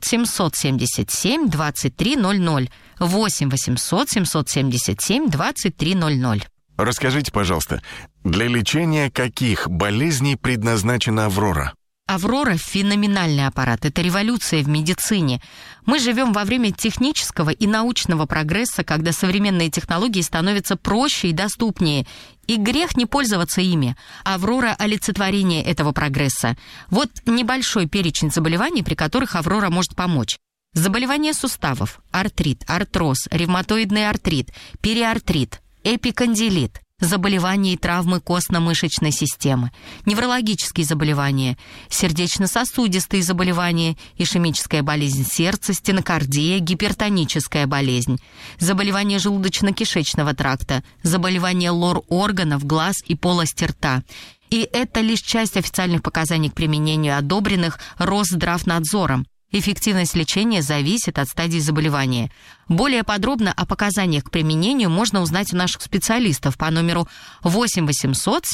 777 2300. 8 800 777 2300. Расскажите, пожалуйста, для лечения каких болезней предназначена «Аврора»? «Аврора» — феноменальный аппарат. Это революция в медицине. Мы живем во время технического и научного прогресса, когда современные технологии становятся проще и доступнее. И грех не пользоваться ими. «Аврора» — олицетворение этого прогресса. Вот небольшой перечень заболеваний, при которых «Аврора» может помочь. Заболевания суставов, артрит, артроз, ревматоидный артрит, периартрит, эпикондилит. Заболевания и травмы костно-мышечной системы, неврологические заболевания, сердечно-сосудистые заболевания, ишемическая болезнь сердца, стенокардия, гипертоническая болезнь, заболевания желудочно-кишечного тракта, заболевания лор-органов, глаз и полости рта. И это лишь часть официальных показаний к применению, одобренных Росздравнадзором. Эффективность лечения зависит от стадии заболевания. Более подробно о показаниях к применению можно узнать у наших специалистов по номеру 8 800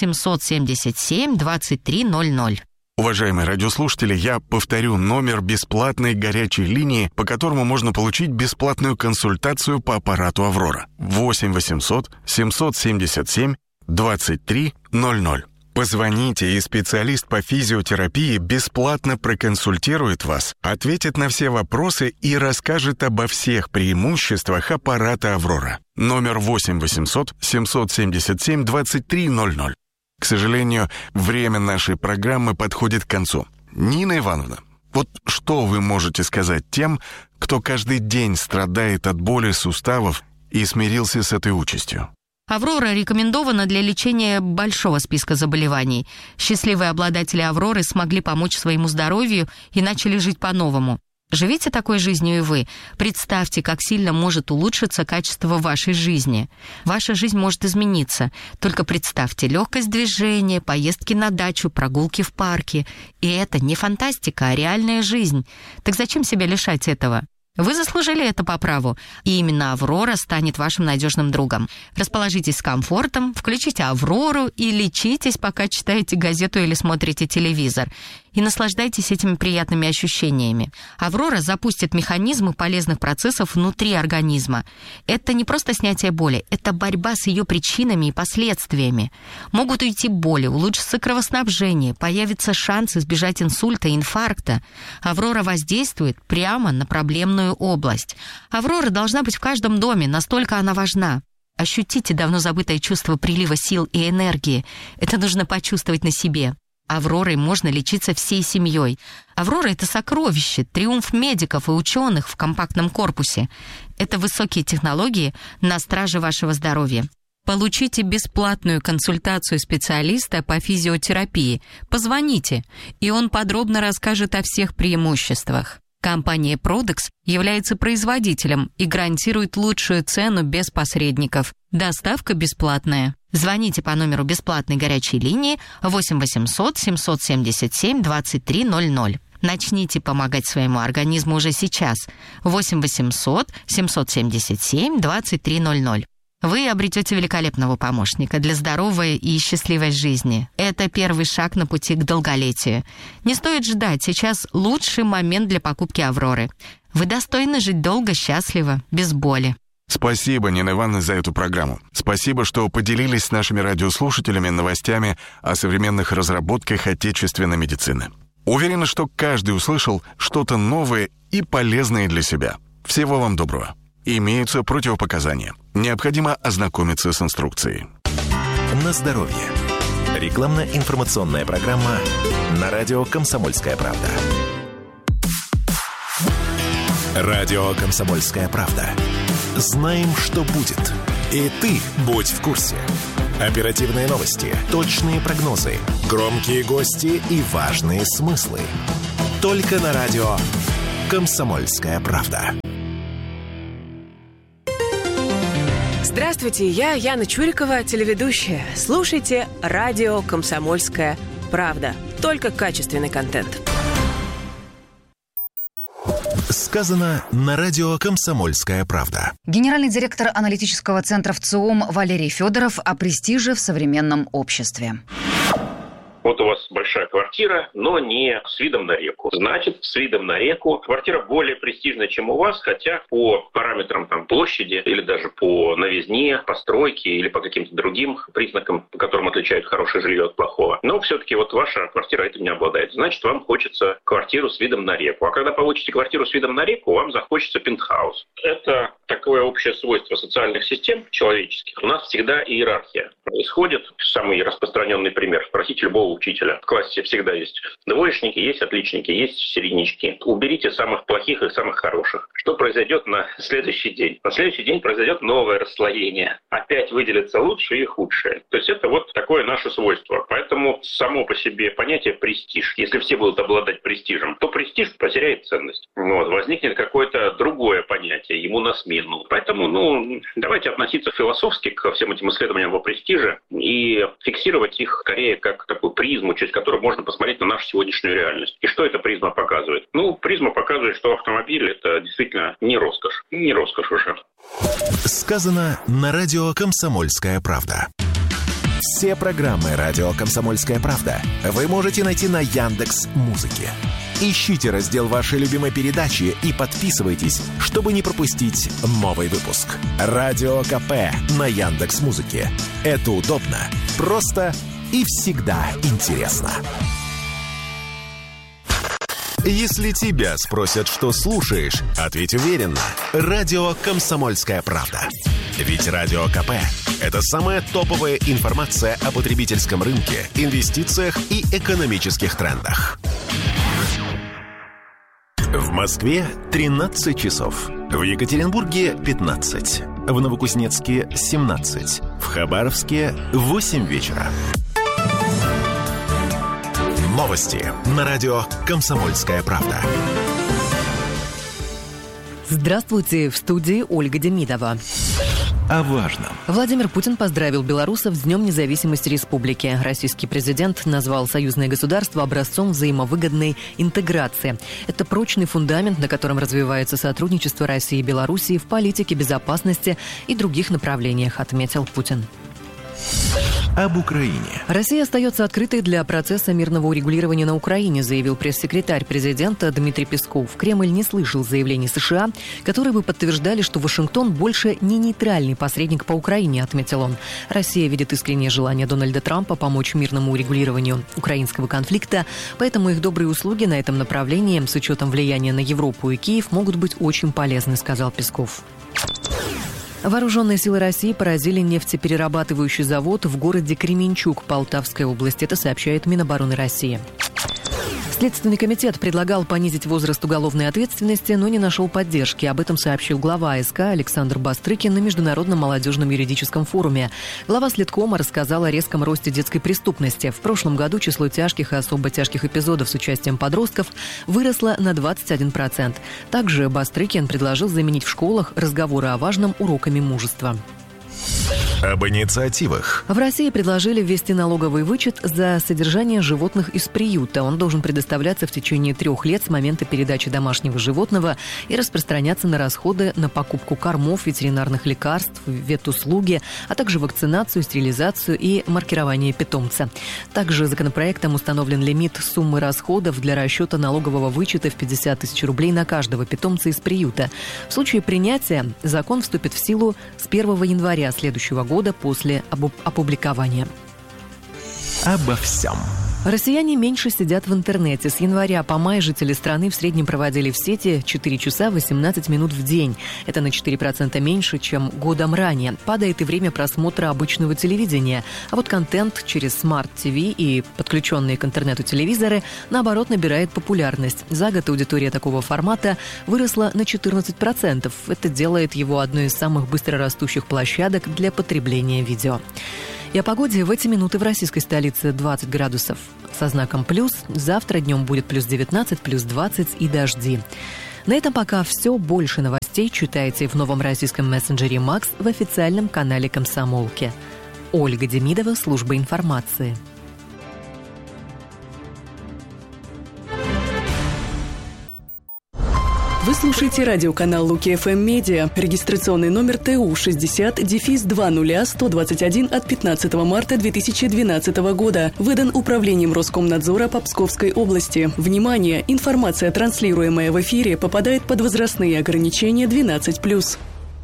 777 2300. Уважаемые радиослушатели, я повторю номер бесплатной горячей линии, по которому можно получить бесплатную консультацию по аппарату «Аврора». 8 800 777 2300. Позвоните, и специалист по физиотерапии бесплатно проконсультирует вас, ответит на все вопросы и расскажет обо всех преимуществах аппарата «Аврора». Номер 8 800 777 2300. К сожалению, время нашей программы подходит к концу. Нина Ивановна, вот что вы можете сказать тем, кто каждый день страдает от боли суставов и смирился с этой участью? «Аврора» рекомендована для лечения большого списка заболеваний. Счастливые обладатели «Авроры» смогли помочь своему здоровью и начали жить по-новому. Живите такой жизнью и вы. Представьте, как сильно может улучшиться качество вашей жизни. Ваша жизнь может измениться. Только представьте, легкость движения, поездки на дачу, прогулки в парке. И это не фантастика, а реальная жизнь. Так зачем себя лишать этого? Вы заслужили это по праву, и именно «Аврора» станет вашим надежным другом. Расположитесь с комфортом, включите «Аврору» и лечитесь, пока читаете газету или смотрите телевизор. И наслаждайтесь этими приятными ощущениями. «Аврора» запустит механизмы полезных процессов внутри организма. Это не просто снятие боли, это борьба с ее причинами и последствиями. Могут уйти боли, улучшится кровоснабжение, появится шанс избежать инсульта и инфаркта. «Аврора» воздействует прямо на проблемную область. «Аврора» должна быть в каждом доме, настолько она важна. Ощутите давно забытое чувство прилива сил и энергии. Это нужно почувствовать на себе. «Авророй» можно лечиться всей семьей. «Аврора» — это сокровище, триумф медиков и ученых в компактном корпусе. Это высокие технологии на страже вашего здоровья. Получите бесплатную консультацию специалиста по физиотерапии. Позвоните, и он подробно расскажет о всех преимуществах. Компания «Продекс» является производителем и гарантирует лучшую цену без посредников. Доставка бесплатная. Звоните по номеру бесплатной горячей линии 8 800 777 2300. Начните помогать своему организму уже сейчас. 8 800 777 2300. вы обретете великолепного помощника для здоровой и счастливой жизни. Это первый шаг на пути к долголетию. Не стоит ждать, сейчас лучший момент для покупки «Авроры». Вы достойны жить долго, счастливо, без боли. Спасибо, Нина Ивановна, за эту программу. Спасибо, что поделились с нашими радиослушателями новостями о современных разработках отечественной медицины. Уверена, что каждый услышал что-то новое и полезное для себя. Всего вам доброго. Имеются противопоказания. Необходимо ознакомиться с инструкцией. На здоровье. Рекламно-информационная программа на радио «Комсомольская правда». Радио «Комсомольская правда». Знаем, что будет. И ты будь в курсе. Оперативные новости, точные прогнозы, громкие гости и важные смыслы. Только на радио «Комсомольская правда». Здравствуйте, я Яна Чурикова, телеведущая. Слушайте радио «Комсомольская правда». Только качественный контент. Сказано на радио «Комсомольская правда». Генеральный директор аналитического центра ВЦИОМ Валерий Федоров о престиже в современном обществе. Вот у вас большая квартира, но не с видом на реку. Значит, с видом на реку квартира более престижная, чем у вас, хотя по параметрам площади или даже по новизне, постройке или по каким-то другим признакам, по которым отличают хорошее жилье от плохого. Но все-таки вот ваша квартира этим не обладает. Значит, вам хочется квартиру с видом на реку. А когда получите квартиру с видом на реку, вам захочется пентхаус. Это такое общее свойство социальных систем человеческих. У нас всегда иерархия происходит. Самый распространенный пример. Спросите любого учителя. В классе всегда есть двоечники, есть отличники, есть середнячки. Уберите самых плохих и самых хороших. Что произойдет на следующий день? На следующий день произойдет новое расслоение. Опять выделятся лучшие и худшие. То есть это вот такое наше свойство. Поэтому само по себе понятие престиж. Если все будут обладать престижем, то престиж потеряет ценность. Возникнет какое-то другое понятие, ему на смену. Поэтому, давайте относиться философски ко всем этим исследованиям о престиже и фиксировать их скорее как такую призму, через которую можно посмотреть на нашу сегодняшнюю реальность. И что эта призма показывает? Призма показывает, что автомобиль – это действительно не роскошь. Не роскошь уже. Сказано на радио «Комсомольская правда». Все программы радио «Комсомольская правда» вы можете найти на Яндекс.Музыке. Ищите раздел вашей любимой передачи и подписывайтесь, чтобы не пропустить новый выпуск. Радио КП на Яндекс.Музыке. Это удобно, просто и всегда интересно. Если тебя спросят, что слушаешь, ответь уверенно. Радио «Комсомольская правда». Ведь Радио КП – это самая топовая информация о потребительском рынке, инвестициях и экономических трендах. В Москве 13 часов. В Екатеринбурге 15. В Новокузнецке 17. В Хабаровске 8 вечера. Новости на радио «Комсомольская правда». Здравствуйте, в студии Ольга Демидова. О важном. Владимир Путин поздравил белорусов с Днем независимости республики. Российский президент назвал союзное государство образцом взаимовыгодной интеграции. Это прочный фундамент, на котором развивается сотрудничество России и Белоруссии в политике, безопасности и других направлениях, отметил Путин. Об Украине. Россия остается открытой для процесса мирного урегулирования на Украине, заявил пресс-секретарь президента Дмитрий Песков. Кремль не слышал заявлений США, которые бы подтверждали, что Вашингтон больше не нейтральный посредник по Украине, отметил он. Россия видит искреннее желание Дональда Трампа помочь мирному урегулированию украинского конфликта, поэтому их добрые услуги на этом направлении, с учетом влияния на Европу и Киев, могут быть очень полезны, сказал Песков. Вооруженные силы России поразили нефтеперерабатывающий завод в городе Кременчуг Полтавской области. Это сообщает Минобороны России. Следственный комитет предлагал понизить возраст уголовной ответственности, но не нашел поддержки. Об этом сообщил глава АСК Александр Бастрыкин на Международном молодежном юридическом форуме. Глава Следкома рассказал о резком росте детской преступности. В прошлом году число тяжких и особо тяжких эпизодов с участием подростков выросло на 21%. Также Бастрыкин предложил заменить в школах разговоры о важном уроками мужества. Об инициативах. В России предложили ввести налоговый вычет за содержание животных из приюта. Он должен предоставляться в течение 3 лет с момента передачи домашнего животного и распространяться на расходы на покупку кормов, ветеринарных лекарств, ветуслуги, а также вакцинацию, стерилизацию и маркирование питомца. Также законопроектом установлен лимит суммы расходов для расчета налогового вычета в 50 тысяч рублей на каждого питомца из приюта. В случае принятия закон вступит в силу с 1 января следующего года после опубликования. Обо всем. Россияне меньше сидят в интернете. С января по май жители страны в среднем проводили в сети 4 часа 18 минут в день. Это на 4% меньше, чем годом ранее. Падает и время просмотра обычного телевидения. А вот контент через смарт-ТВ и подключенные к интернету телевизоры, наоборот, набирает популярность. За год аудитория такого формата выросла на 14%. Это делает его одной из самых быстрорастущих площадок для потребления видео. И о погоде в эти минуты в российской столице 20 градусов со знаком плюс. Завтра днем будет плюс 19, плюс 20 и дожди. На этом пока все. Больше новостей читайте в новом российском мессенджере «Макс» в официальном канале «Комсомолки». Ольга Демидова, служба информации. Вы слушаете радиоканал Луки ФМ Медиа. Регистрационный номер ТУ 60-200121 от 15 марта 2012 года. Выдан Управлением Роскомнадзора по Псковской области. Внимание! Информация, транслируемая в эфире, попадает под возрастные ограничения 12+.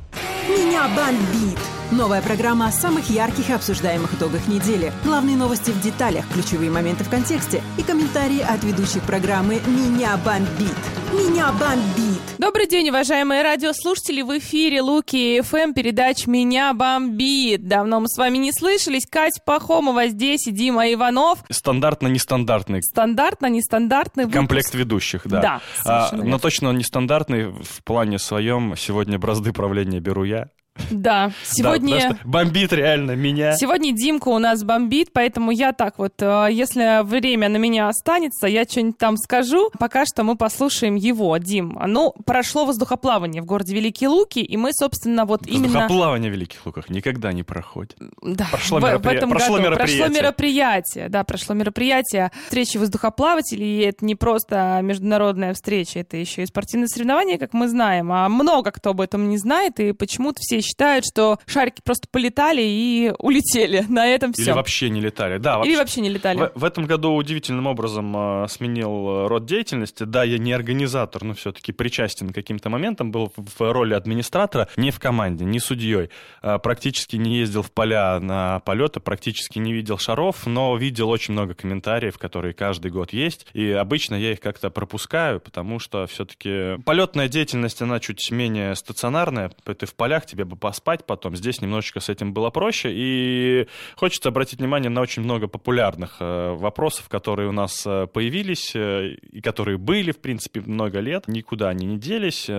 Меня бомбит! Новая программа о самых ярких и обсуждаемых итогах недели. Главные новости в деталях, ключевые моменты в контексте и комментарии от ведущих программы «Меня бомбит». Меня бомбит! Добрый день, уважаемые радиослушатели. В эфире Луки ФМ, передач «Меня бомбит». Давно мы с вами не слышались. Катя Пахомова здесь и Дима Иванов. Стандартно-нестандартный. Стандартно-нестандартный выпуск. Комплект ведущих, да. Но точно он нестандартный в плане своем. Сегодня бразды правления беру я. Да, сегодня... Да, бомбит реально меня. Сегодня Димка у нас бомбит, поэтому я так вот, если время на меня останется, я что-нибудь там скажу. Пока что мы послушаем его, Дим. Ну, прошло воздухоплавание в городе Великие Луки, и мы, собственно, вот именно... Воздухоплавание в Великих Луках никогда не проходит. Да, прошло в этом году мероприятие. Прошло мероприятие встречи воздухоплавателей, и это не просто международная встреча, это еще и спортивные соревнования, как мы знаем. А много кто об этом не знает, и почему-то все считают, что шарики просто полетали и улетели. На этом все. Или вообще не летали. Да, Или вообще не летали. В этом году удивительным образом сменил род деятельности. Да, я не организатор, но все-таки причастен к каким-то моментам. Был в роли администратора, не в команде, не судьей. Практически не ездил в поля на полеты, практически не видел шаров, но видел очень много комментариев, которые каждый год есть. И обычно я их как-то пропускаю, потому что все-таки полетная деятельность, она чуть менее стационарная. Ты в полях, тебе бы поспать потом. Здесь немножечко с этим было проще. И хочется обратить внимание на очень много популярных вопросов, которые у нас появились и которые были, в принципе, много лет. Никуда они не делись,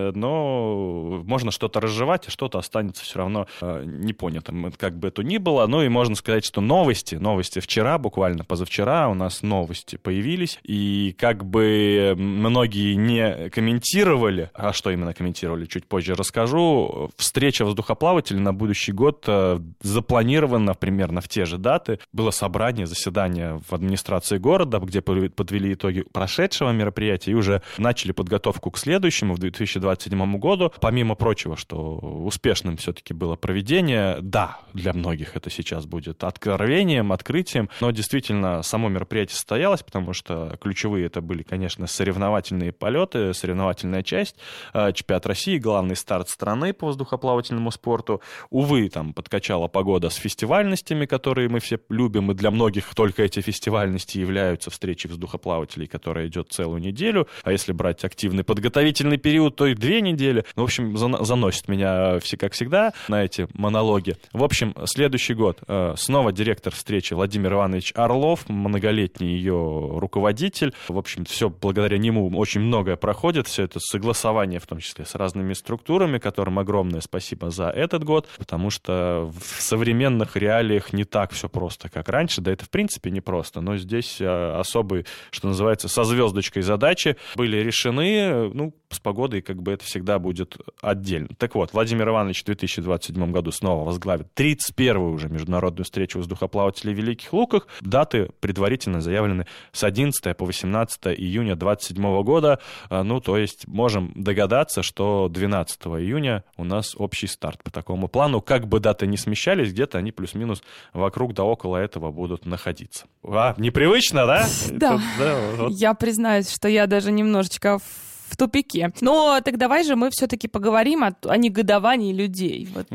но можно что-то разжевать, а что-то останется все равно непонятым, как бы это ни было. Ну и можно сказать, что новости вчера, буквально позавчера у нас новости появились. И как бы многие не комментировали, а что именно комментировали, чуть позже расскажу. Встреча воздухоплавателей на будущий год запланирована примерно в те же даты. Было заседание в администрации города, где подвели итоги прошедшего мероприятия и уже начали подготовку к следующему, в 2027 году. Помимо прочего, что успешным все-таки было проведение, да, для многих это сейчас будет откровением, открытием, но действительно само мероприятие состоялось, потому что ключевые это были, конечно, соревновательные полеты, соревновательная часть, чемпионат России, главный старт страны по воздухоплавательному спорту. Увы, там подкачала погода с фестивальностями, которые мы все любим, и для многих только эти фестивальности являются встречей воздухоплавателей, которая идет целую неделю, а если брать активный подготовительный период, то и 2 недели. Ну, в общем, заносит меня как всегда на эти монологи. В общем, следующий год. Снова директор встречи Владимир Иванович Орлов, многолетний ее руководитель. В общем, все благодаря нему очень многое проходит, все это согласование, в том числе с разными структурами, которым огромное спасибо за этот год, потому что в современных реалиях не так все просто, как раньше. Да это в принципе не просто, но здесь особые, что называется, со звездочкой задачи были решены. Ну, с погодой как бы это всегда будет отдельно. Так вот, Владимир Иванович в 2027 году снова возглавит 31-ю уже международную встречу воздухоплавателей в Великих Луках. Даты предварительно заявлены с 11 по 18 июня 2027 года. Ну, то есть можем догадаться, что 12 июня у нас общий старт по такому плану. Как бы даты не смещались, где-то они плюс-минус вокруг да около этого будут находиться. Непривычно, да? Да. Я признаюсь, что я даже немножечко в тупике. Но так давай же мы все-таки поговорим о негодовании людей. Вот,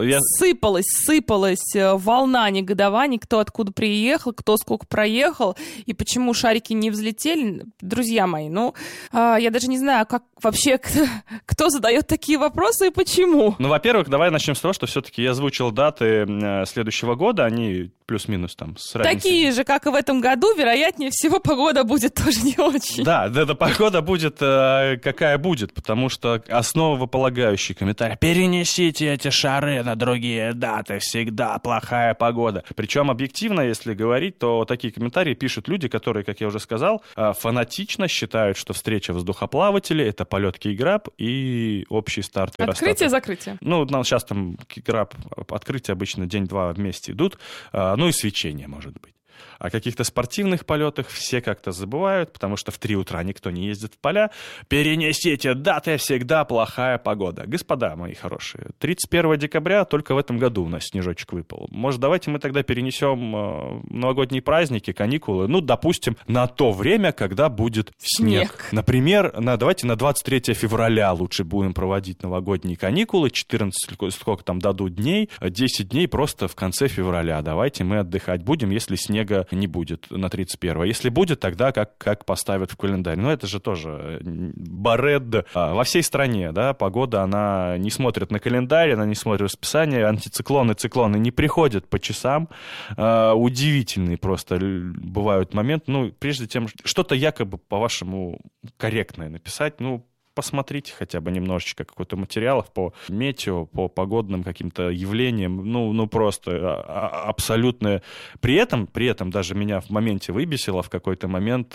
сыпалась волна негодований, кто откуда приехал, кто сколько проехал, и почему шарики не взлетели. Друзья мои, я даже не знаю, как вообще кто задает такие вопросы и почему. Ну, во-первых, давай начнем с того, что все-таки я озвучил даты следующего года, они плюс-минус там с разницей. Такие же, как и в этом году, вероятнее всего, погода будет тоже не очень. Да, погода будет какая будет, потому что основополагающий комментарий: перенесите эти шары на другие даты, всегда плохая погода. Причем объективно, если говорить, то такие комментарии пишут люди, которые, как я уже сказал, фанатично считают, что встреча воздухоплавателей — это полет Киеграб и общий старт Аэростата. Открытие-закрытие. Ну, сейчас там Киеграб, открытие обычно день-два вместе идут, ну и свечение, может быть. О каких-то спортивных полетах все как-то забывают, потому что в 3 утра никто не ездит в поля. Перенесите даты, всегда плохая погода. Господа мои хорошие, 31 декабря только в этом году у нас снежочек выпал. Может, давайте мы тогда перенесем новогодние праздники, каникулы, допустим, на то время, когда будет снег. Например, давайте на 23 февраля лучше будем проводить новогодние каникулы, 14, сколько там дадут дней, 10 дней просто в конце февраля. Давайте мы отдыхать будем, если снега не будет на 31-го. Если будет, тогда как поставят в календарь. Но это же тоже баред. Во всей стране, да, погода, она не смотрит на календарь, она не смотрит расписание, антициклоны, циклоны не приходят по часам. Удивительные просто бывают моменты. Прежде чем что-то якобы, по-вашему, корректное написать, посмотрите хотя бы немножечко какой-то материалов по метео, по погодным каким-то явлениям, просто абсолютно. При этом даже меня в моменте выбесило в какой-то момент,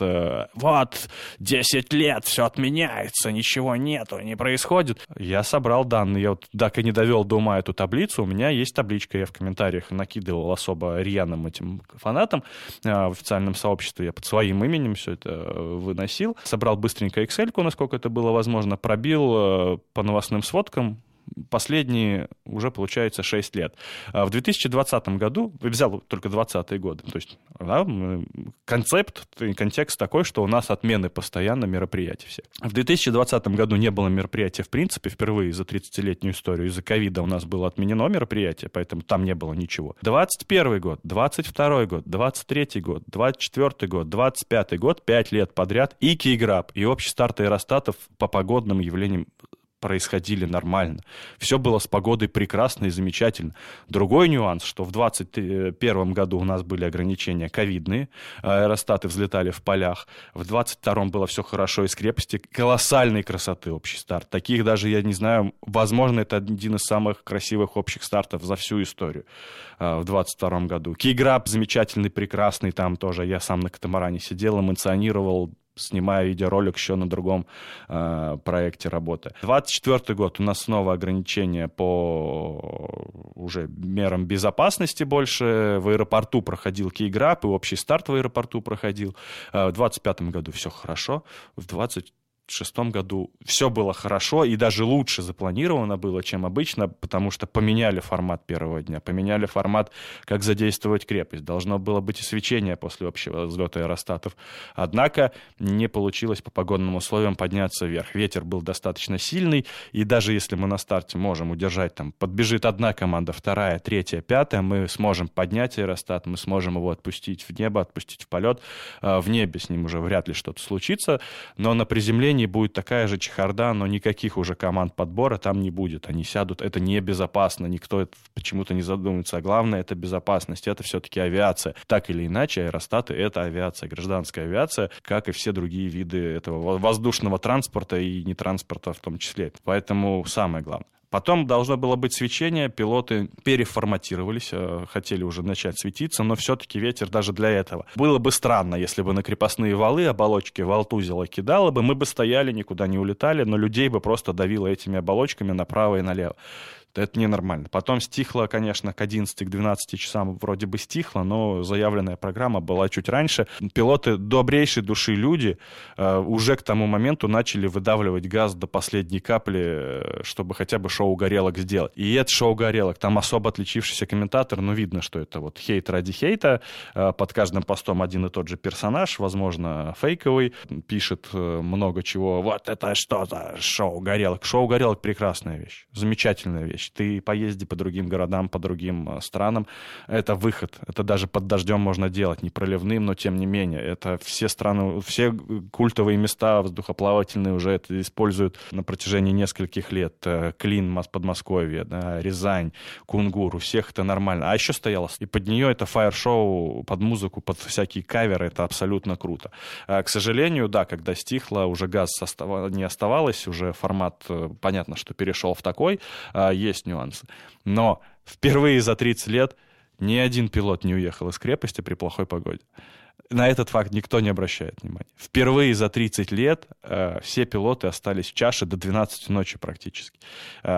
10 лет, все отменяется, ничего нету, не происходит. Я собрал данные, я так и не довел до ума эту таблицу, у меня есть табличка, я в комментариях накидывал особо рьяным этим фанатам в официальном сообществе, я под своим именем все это выносил, собрал быстренько Excel-ку, насколько это было возможно, пробил по новостным сводкам последние уже, получается, 6 лет. В 2020 году, взял только 20-е годы, то есть контекст такой, что у нас отмены постоянно мероприятий все. В 2020 году не было мероприятия в принципе, впервые за 30-летнюю историю. Из-за ковида у нас было отменено мероприятие, поэтому там не было ничего. 21 год, 22 год, 23 год, 24 год, 25 год, 5 лет подряд и Киеграб, и общий старт аэростатов по погодным явлениям происходили нормально. Все было с погодой прекрасно и замечательно. Другой нюанс, что в 2021 году у нас были ограничения ковидные, аэростаты взлетали в полях. В 2022 было все хорошо из крепости, колоссальной красоты общий старт. Таких даже, я не знаю, возможно, это один из самых красивых общих стартов за всю историю в 2022 году. Киеграб замечательный, прекрасный, там тоже я сам на катамаране сидел, эмоционировал, снимая видеоролик еще на другом проекте работы. 24 год у нас снова ограничения по уже мерам безопасности больше. В аэропорту проходил Киеграб, и общий старт в аэропорту проходил. В 25 году все хорошо. В 2006 году все было хорошо и даже лучше запланировано было, чем обычно, потому что поменяли формат первого дня, поменяли формат, как задействовать крепость. Должно было быть и свечение после общего взлета аэростатов. Однако не получилось по погодным условиям подняться вверх. Ветер был достаточно сильный, и даже если мы на старте можем удержать, там подбежит одна команда, вторая, третья, пятая, мы сможем поднять аэростат, мы сможем его отпустить в небо, отпустить в полет. В небе с ним уже вряд ли что-то случится, но на приземлении будет такая же чехарда, но никаких уже команд подбора там не будет. Они сядут, это небезопасно, никто почему-то не задумывается. А главное, это безопасность, это все-таки авиация. Так или иначе, аэростаты — это авиация, гражданская авиация, как и все другие виды этого воздушного транспорта и нетранспорта в том числе. Поэтому самое главное. Потом должно было быть свечение, пилоты переформатировались, хотели уже начать светиться, но все-таки ветер даже для этого. Было бы странно, если бы на крепостные валы оболочки волтузило кидало бы, мы бы стояли, никуда не улетали, но людей бы просто давило этими оболочками направо и налево. Это ненормально. Потом стихло, конечно, к 11-12 часам вроде бы стихло, но заявленная программа была чуть раньше. Пилоты добрейшей души люди уже к тому моменту начали выдавливать газ до последней капли, чтобы хотя бы шоу горелок сделать. И это шоу горелок. Там особо отличившийся комментатор, ну, видно, что это вот хейт ради хейта. Под каждым постом один и тот же персонаж, возможно, фейковый, пишет много чего. Вот это что-то, шоу горелок. Шоу горелок — прекрасная вещь, замечательная вещь. Ты поезди по другим городам, по другим странам. Это выход. Это даже под дождем можно делать, не проливным, но тем не менее. Это все страны, все культовые места воздухоплавательные уже это используют на протяжении нескольких лет. Клин, Подмосковье, да, Рязань, Кунгур. У всех это нормально. А еще стояло. И под нее это фаер-шоу, под музыку, под всякие каверы. Это абсолютно круто. К сожалению, да, когда стихло, уже газ не оставалось, уже формат, понятно, что перешел в такой. Есть нюансы. Но впервые за 30 лет ни один пилот не уехал из крепости при плохой погоде. На этот факт никто не обращает внимания. Впервые за 30 лет все пилоты остались в чаше до 12 ночи практически.